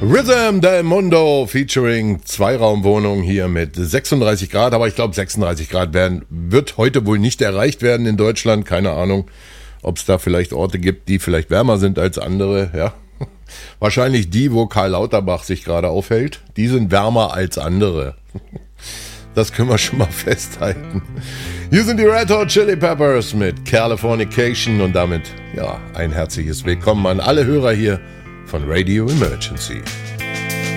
Rhythm del Mundo featuring Zweiraumwohnung hier mit 36 Grad, aber ich glaube 36 Grad wird heute wohl nicht erreicht werden in Deutschland, keine Ahnung, ob es da vielleicht Orte gibt, die vielleicht wärmer sind als andere, ja. Wahrscheinlich die, wo Karl Lauterbach sich gerade aufhält, die sind wärmer als andere. Das können wir schon mal festhalten. Hier sind die Red Hot Chili Peppers mit Californication und damit, ja, ein herzliches Willkommen an alle Hörer hier von Radio Emergency.